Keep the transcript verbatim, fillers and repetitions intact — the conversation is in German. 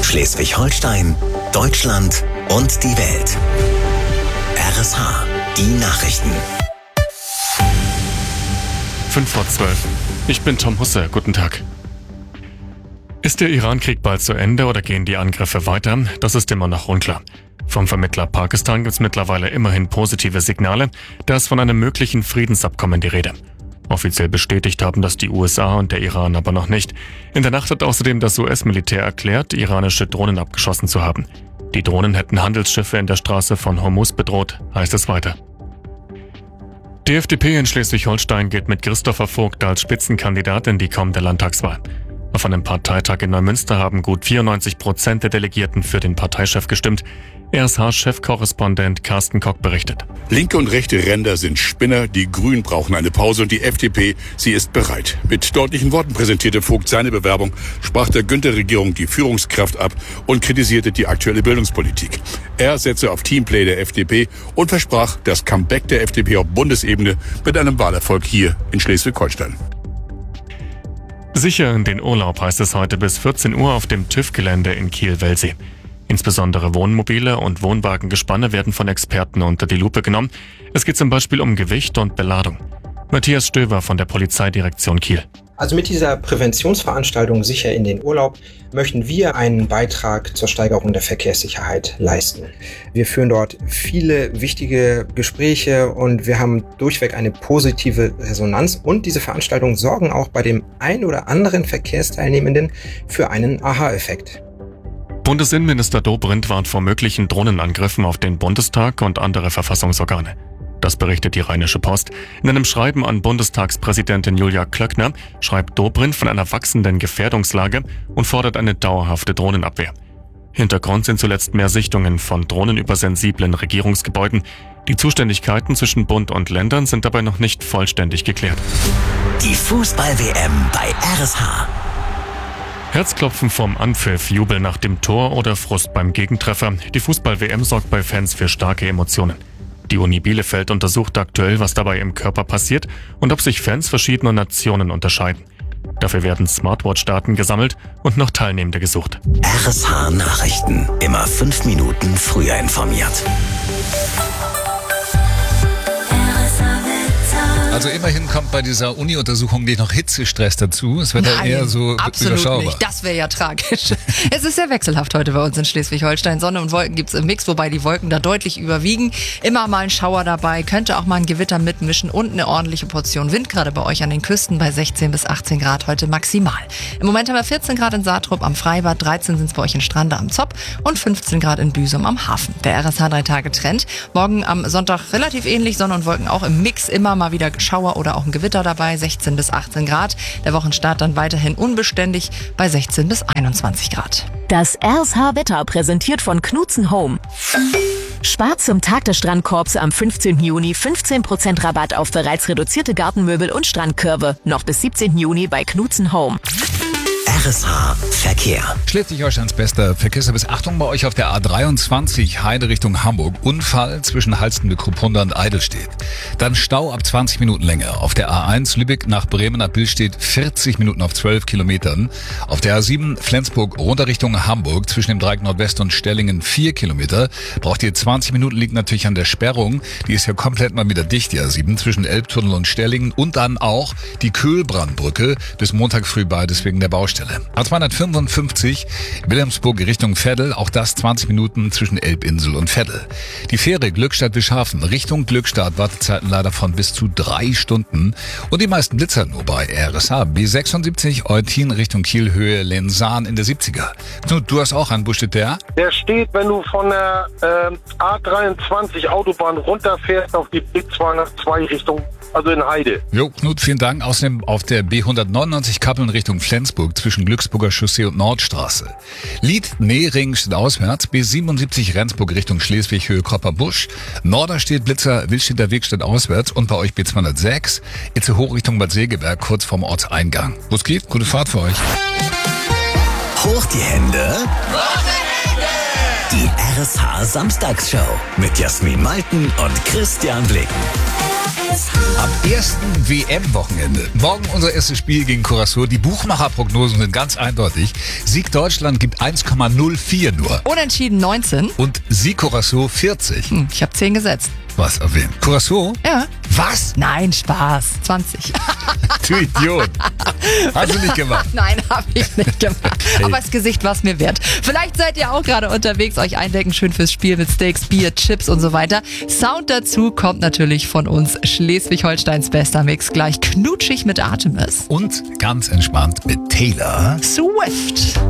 Schleswig-Holstein, Deutschland und die Welt. R S H, die Nachrichten. fünf vor zwölf. Ich bin Tom Husse. Guten Tag. Ist der Iran-Krieg bald zu Ende oder gehen die Angriffe weiter? Das ist immer noch unklar. Vom Vermittler Pakistan gibt es mittlerweile immerhin positive Signale. Da ist von einem möglichen Friedensabkommen die Rede. Offiziell bestätigt haben das die U S A und der Iran aber noch nicht. In der Nacht hat außerdem das U S-Militär erklärt, iranische Drohnen abgeschossen zu haben. Die Drohnen hätten Handelsschiffe in der Straße von Hormuz bedroht, heißt es weiter. Die F D P in Schleswig-Holstein geht mit Christopher Vogt als Spitzenkandidat in die kommende Landtagswahl. Auf einem Parteitag in Neumünster haben gut vierundneunzig Prozent der Delegierten für den Parteichef gestimmt. R S H-Chefkorrespondent Carsten Kock berichtet. Linke und rechte Ränder sind Spinner, die Grünen brauchen eine Pause und die F D P, sie ist bereit. Mit deutlichen Worten präsentierte Vogt seine Bewerbung, sprach der Günther-Regierung die Führungskraft ab und kritisierte die aktuelle Bildungspolitik. Er setze auf Teamplay der F D P und versprach das Comeback der F D P auf Bundesebene mit einem Wahlerfolg hier in Schleswig-Holstein. Sicher in den Urlaub heißt es heute bis vierzehn Uhr auf dem TÜV-Gelände in Kiel-Welsee. Insbesondere Wohnmobile und Wohnwagengespanne werden von Experten unter die Lupe genommen. Es geht zum Beispiel um Gewicht und Beladung. Matthias Stöver von der Polizeidirektion Kiel. Also mit dieser Präventionsveranstaltung Sicher in den Urlaub möchten wir einen Beitrag zur Steigerung der Verkehrssicherheit leisten. Wir führen dort viele wichtige Gespräche und wir haben durchweg eine positive Resonanz. Und diese Veranstaltungen sorgen auch bei dem ein oder anderen Verkehrsteilnehmenden für einen Aha-Effekt. Bundesinnenminister Dobrindt warnt vor möglichen Drohnenangriffen auf den Bundestag und andere Verfassungsorgane. Das berichtet die Rheinische Post. In einem Schreiben an Bundestagspräsidentin Julia Klöckner schreibt Dobrindt von einer wachsenden Gefährdungslage und fordert eine dauerhafte Drohnenabwehr. Hintergrund sind zuletzt mehr Sichtungen von Drohnen über sensiblen Regierungsgebäuden. Die Zuständigkeiten zwischen Bund und Ländern sind dabei noch nicht vollständig geklärt. Die Fußball-W M bei R S H. Herzklopfen vom Anpfiff, Jubel nach dem Tor oder Frust beim Gegentreffer. Die Fußball-W M sorgt bei Fans für starke Emotionen. Die Uni Bielefeld untersucht aktuell, was dabei im Körper passiert und ob sich Fans verschiedener Nationen unterscheiden. Dafür werden Smartwatch-Daten gesammelt und noch Teilnehmende gesucht. R S H Nachrichten. Immer fünf Minuten früher informiert. Also immerhin kommt bei dieser Uni-Untersuchung nicht noch Hitzestress dazu. Es wird dann eher so absolut überschaubar. Nicht. Das wäre ja tragisch. Es ist sehr wechselhaft heute bei uns in Schleswig-Holstein. Sonne und Wolken gibt's im Mix, wobei die Wolken da deutlich überwiegen. Immer mal ein Schauer dabei, könnte auch mal ein Gewitter mitmischen und eine ordentliche Portion Wind, gerade bei euch an den Küsten bei sechzehn bis achtzehn Grad heute maximal. Im Moment haben wir vierzehn Grad in Saatrup am Freibad, dreizehn sind es bei euch in Strande am Zopp und fünfzehn Grad in Büsum am Hafen. Der R S H drei Tage Trend. Morgen am Sonntag relativ ähnlich, Sonne und Wolken auch im Mix, immer mal wieder Schauer oder auch ein Gewitter dabei, sechzehn bis achtzehn Grad. Der Wochenstart dann weiterhin unbeständig bei sechzehn bis einundzwanzig Grad. Das R S H-Wetter präsentiert von Knutzen Home. Spart zum Tag des Strandkorbs am fünfzehnten Juni fünfzehn Prozent Rabatt auf bereits reduzierte Gartenmöbel und Strandkörbe. Noch bis siebzehnten Juni bei Knutzen Home. R S H Verkehr. Schleswig-Holsteins bester Verkehrsservice. Achtung bei euch auf der A dreiundzwanzig Heide Richtung Hamburg. Unfall zwischen Halstenbek-Kruppunda und Eidelstedt. Dann Stau ab zwanzig Minuten länger. Auf der A eins Lübeck nach Bremen nach Billstedt vierzig Minuten auf zwölf Kilometern. Auf der A sieben Flensburg runter Richtung Hamburg zwischen dem Dreieck Nordwest und Stellingen vier Kilometer. Braucht ihr zwanzig Minuten, liegt natürlich an der Sperrung. Die ist ja komplett mal wieder dicht, die A sieben zwischen Elbtunnel und Stellingen. Und dann auch die Köhlbrandbrücke bis Montag früh beides wegen der Baustelle. A zweihundertfünfundfünfzig Wilhelmsburg Richtung Veddel, auch das zwanzig Minuten zwischen Elbinsel und Veddel. Die Fähre Glückstadt-Wischhafen Richtung Glückstadt, Wartezeiten leider von bis zu drei Stunden. Und die meisten Blitzer nur bei R S H. B sechsundsiebzig Eutin Richtung Kiel, Höhe Lensahn in der siebziger. Knut, du hast auch einen, wo steht der? Der steht, wenn du von der äh, A dreiundzwanzig Autobahn runterfährst auf die B zweihundertzwei Richtung, also in Heide. Jo, Knut, vielen Dank. Außerdem auf der B hundertneunundneunzig Kappeln Richtung Flensburg zwischen Glücksburger Chaussee und Nordstraße. Lied Nehring steht auswärts, B siebenundsiebzig Rendsburg Richtung Schleswig, Höhe Kopperbusch. Norderstedt Blitzer Willstädter Weg steht auswärts und bei euch B zweihundertsechs. Itze hoch Richtung Bad Segeberg, kurz vorm Ortseingang. Wo es geht, gute Fahrt für euch. Hoch die Hände. Die R S H Samstagsshow mit Jasmin Malten und Christian Blicken. Am ersten W M-Wochenende. Morgen unser erstes Spiel gegen Curaçao. Die Buchmacherprognosen sind ganz eindeutig. Sieg Deutschland gibt eins Komma null vier nur. Unentschieden neunzehn. Und Sieg Curaçao vierzig. Hm, ich habe zehn gesetzt. Was, auf wen? Curaçao? Ja. Was? Nein, Spaß. zwanzig. Du Idiot. Hast du nicht gemacht? Nein, habe ich nicht gemacht. Okay. Aber das Gesicht war es mir wert. Vielleicht seid ihr auch gerade unterwegs, euch eindecken, schön fürs Spiel mit Steaks, Bier, Chips und so weiter. Sound dazu kommt natürlich von uns. Schleswig-Holsteins bester Mix. Gleich knutschig mit Artemis. Und ganz entspannt mit Taylor Swift.